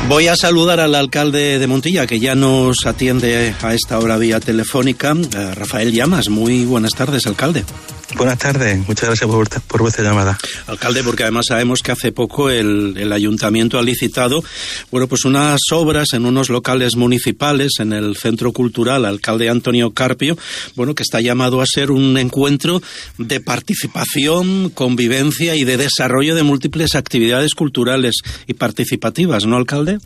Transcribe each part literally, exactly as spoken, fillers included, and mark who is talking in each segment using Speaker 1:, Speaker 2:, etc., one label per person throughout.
Speaker 1: Voy a saludar al alcalde de Montilla, que ya nos atiende a esta hora vía telefónica, eh, Rafael Llamas. Muy buenas tardes, alcalde.
Speaker 2: Buenas tardes, muchas gracias por, por vuestra llamada.
Speaker 1: Alcalde, porque además sabemos que hace poco el, el ayuntamiento ha licitado, bueno, pues unas obras en unos locales municipales en el Centro Cultural Alcalde Antonio Carpio, bueno, que está llamado a ser un encuentro de participación, convivencia y de desarrollo de múltiples actividades culturales y participativas, ¿no, alcalde?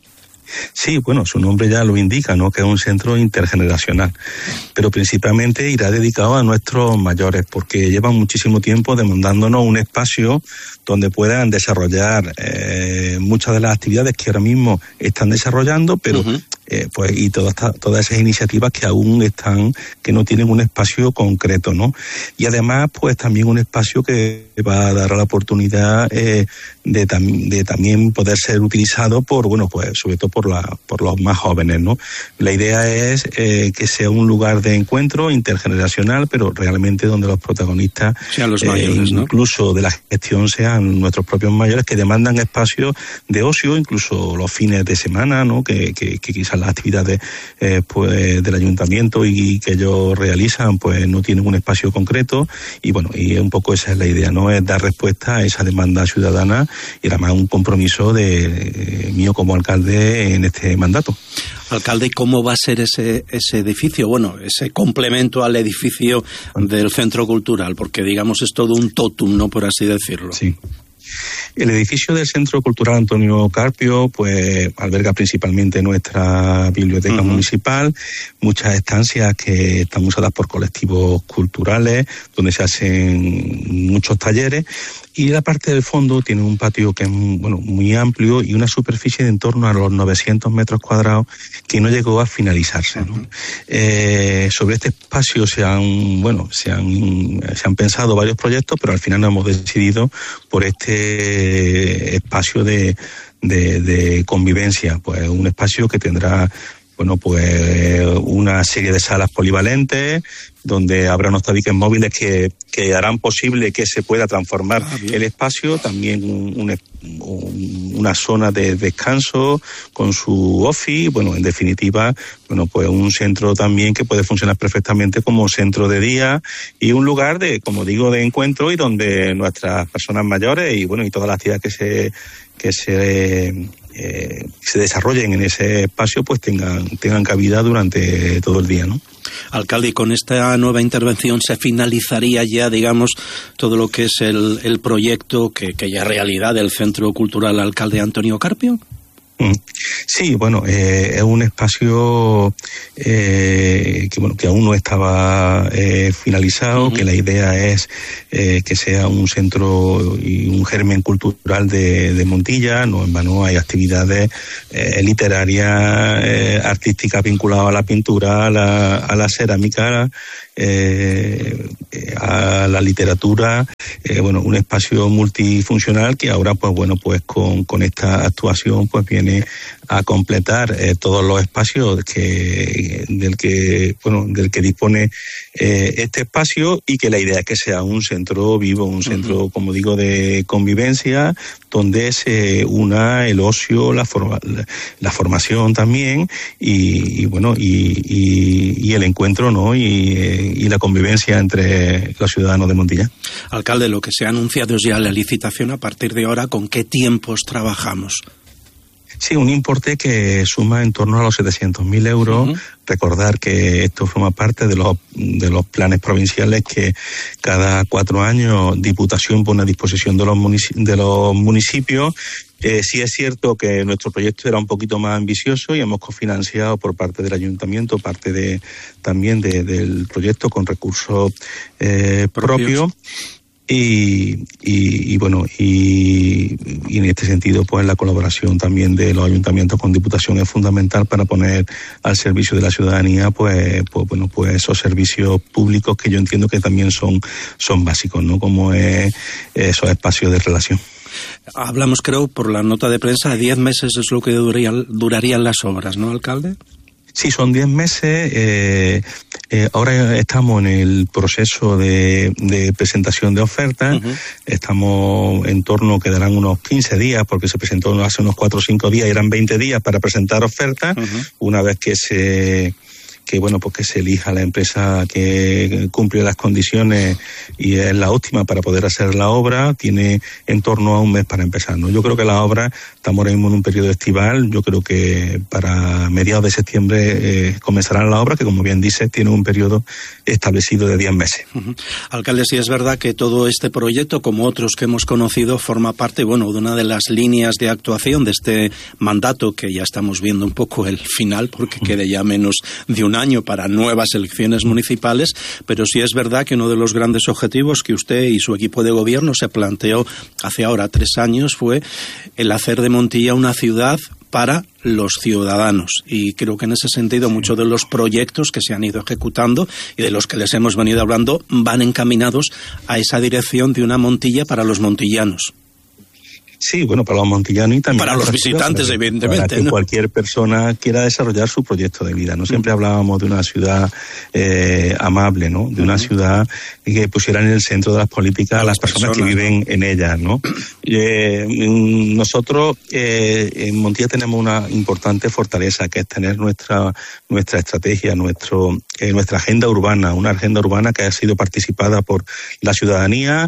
Speaker 2: Sí, bueno, su nombre ya lo indica, ¿no? Que es un centro intergeneracional, pero principalmente irá dedicado a nuestros mayores, porque llevan muchísimo tiempo demandándonos un espacio donde puedan desarrollar eh, muchas de las actividades que ahora mismo están desarrollando, pero uh-huh. eh, pues y todas todas esas iniciativas que aún están, que no tienen un espacio concreto, ¿no? Y además, pues también un espacio que va a dar la oportunidad eh, de, tam- de también poder ser utilizado por, bueno, pues sobre todo por la por los más jóvenes, ¿no? La idea es eh, que sea un lugar de encuentro intergeneracional, pero realmente donde los protagonistas
Speaker 1: sean los mayores,
Speaker 2: eh,
Speaker 1: ¿no?
Speaker 2: Incluso de la gestión sean nuestros propios mayores, que demandan espacios de ocio, incluso los fines de semana, ¿no? Que, que, que quizás las actividades eh, pues del ayuntamiento y que ellos realizan pues no tienen un espacio concreto, y bueno, y un poco esa es la idea, ¿no? Es dar respuesta a esa demanda ciudadana y además un compromiso de eh, mío como alcalde en este mandato.
Speaker 1: Alcalde, ¿cómo va a ser ese ese edificio? Bueno, ese complemento al edificio del Centro Cultural, porque digamos es todo un tótum, ¿no? Por así decirlo.
Speaker 2: Sí. El edificio del Centro Cultural Antonio Carpio pues alberga principalmente nuestra biblioteca uh-huh. municipal, muchas estancias que están usadas por colectivos culturales, donde se hacen muchos talleres, y la parte del fondo tiene un patio que es bueno muy amplio y una superficie de en torno a los novecientos metros cuadrados que no llegó a finalizarse, ¿no? Uh-huh. Eh, sobre este espacio se han bueno se han se han pensado varios proyectos, pero al final nos hemos decidido por este espacio de de, de convivencia, pues un espacio que tendrá bueno, pues una serie de salas polivalentes, donde habrá unos tabiques móviles que, que harán posible que se pueda transformar ah, el espacio, también un, un, una zona de descanso con su office, bueno, en definitiva, bueno, pues un centro también que puede funcionar perfectamente como centro de día y un lugar de, como digo, de encuentro, y donde nuestras personas mayores y bueno, y todas las actividades que se que se Eh, se desarrollen en ese espacio pues tengan tengan cabida durante todo el día, ¿no?
Speaker 1: Alcalde, ¿y con esta nueva intervención se finalizaría ya, digamos, todo lo que es el, el proyecto que, que ya es realidad del Centro Cultural Alcalde Antonio Carpio?
Speaker 2: Sí, bueno, eh, es un espacio eh, que bueno que aún no estaba eh, finalizado, uh-huh. que la idea es eh, que sea un centro y un germen cultural de, de Montilla. No en vano hay actividades eh, literarias, eh, artísticas vinculadas a la pintura, a la, a la cerámica, eh, a la literatura, eh, bueno, un espacio multifuncional que ahora pues bueno pues con, con esta actuación pues viene a completar eh, todos los espacios que del que bueno del que dispone eh, este espacio, y que la idea es que sea un centro vivo, un centro, uh-huh. como digo, de convivencia, donde se una el ocio, la forma, la, la formación también, y, y bueno y, y, y el encuentro, ¿no? y, y la convivencia entre los ciudadanos de Montilla.
Speaker 1: Alcalde, lo que se ha anunciado es ya la licitación. A partir de ahora, ¿con qué tiempos trabajamos?
Speaker 2: Sí, un importe que suma en torno a los setecientos mil euros. Uh-huh. Recordar que esto forma parte de los de los planes provinciales que cada cuatro años Diputación pone a disposición de los munici- de los municipios. Eh, sí es cierto que nuestro proyecto era un poquito más ambicioso y hemos cofinanciado por parte del ayuntamiento parte de también de, del proyecto con recursos eh, propios. Y, y, y bueno, y, y en este sentido, pues la colaboración también de los ayuntamientos con Diputación es fundamental para poner al servicio de la ciudadanía, pues, pues bueno, pues esos servicios públicos que yo entiendo que también son, son básicos, ¿no? Como es esos espacios de relación.
Speaker 1: Hablamos, creo, por la nota de prensa, diez meses es lo que durarían, durarían las obras, ¿no, alcalde?
Speaker 2: Sí, son diez meses. Eh, eh, ahora estamos en el proceso de, de presentación de ofertas. Uh-huh. Estamos en torno, quedarán unos quince días, porque se presentó hace unos cuatro o cinco días, y eran veinte días para presentar ofertas. Uh-huh. Una vez que se... que bueno, pues que se elija la empresa que cumple las condiciones y es la óptima para poder hacer la obra, tiene en torno a un mes para empezar, ¿no? Yo creo que la obra, estamos ahora mismo en un periodo estival, yo creo que para mediados de septiembre eh, comenzarán la obra, que como bien dice, tiene un periodo establecido de diez meses.
Speaker 1: Uh-huh. Alcalde, sí es verdad que todo este proyecto, como otros que hemos conocido, forma parte, bueno, de una de las líneas de actuación de este mandato, que ya estamos viendo un poco el final, porque uh-huh. quede ya menos de un año para nuevas elecciones municipales, pero sí es verdad que uno de los grandes objetivos que usted y su equipo de gobierno se planteó hace ahora tres años fue el hacer de Montilla una ciudad para los ciudadanos, y creo que en ese sentido muchos de los proyectos que se han ido ejecutando y de los que les hemos venido hablando van encaminados a esa dirección de una Montilla para los montillanos.
Speaker 2: Sí, bueno, para los montillanos y también
Speaker 1: para los visitantes,
Speaker 2: ciudad,
Speaker 1: evidentemente.
Speaker 2: Para que ¿no? cualquier persona quiera desarrollar su proyecto de vida, ¿no? Siempre mm. hablábamos de una ciudad eh, amable, ¿no? De una mm. ciudad que pusiera en el centro de las políticas a las personas, personas que viven en ellas, ¿no? Eh, nosotros eh, en Montilla tenemos una importante fortaleza, que es tener nuestra nuestra estrategia, nuestro eh, nuestra agenda urbana, una agenda urbana que ha sido participada por la ciudadanía,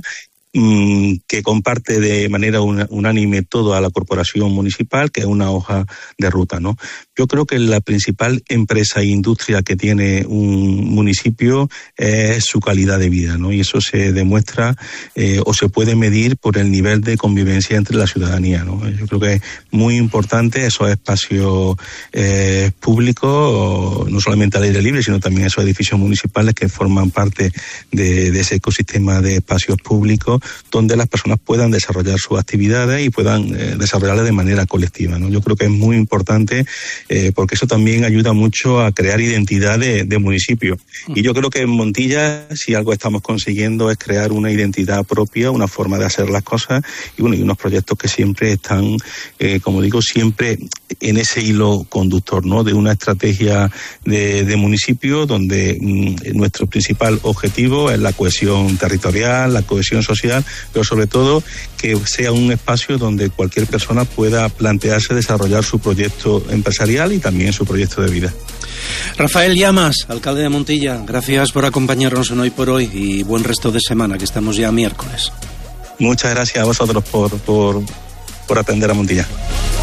Speaker 2: que comparte de manera unánime toda la corporación municipal, que es una hoja de ruta, ¿no? Yo creo que la principal empresa e industria que tiene un municipio es su calidad de vida, ¿no? Y eso se demuestra eh, o se puede medir por el nivel de convivencia entre la ciudadanía, ¿no? Yo creo que es muy importante esos espacios eh, públicos, no solamente al aire libre, sino también esos edificios municipales que forman parte de, de ese ecosistema de espacios públicos, donde las personas puedan desarrollar sus actividades y puedan eh, desarrollarlas de manera colectiva, ¿no? Yo creo que es muy importante eh, porque eso también ayuda mucho a crear identidad de, de municipio. Y yo creo que en Montilla, si algo estamos consiguiendo, es crear una identidad propia, una forma de hacer las cosas y, bueno, y unos proyectos que siempre están, eh, como digo, siempre en ese hilo conductor, ¿no? De una estrategia de, de municipio donde mm, nuestro principal objetivo es la cohesión territorial, la cohesión social, pero sobre todo que sea un espacio donde cualquier persona pueda plantearse desarrollar su proyecto empresarial y también su proyecto de vida.
Speaker 1: Rafael Llamas, alcalde de Montilla, gracias por acompañarnos en Hoy por Hoy y buen resto de semana, que estamos ya miércoles.
Speaker 2: Muchas gracias a vosotros por, por, por atender a Montilla.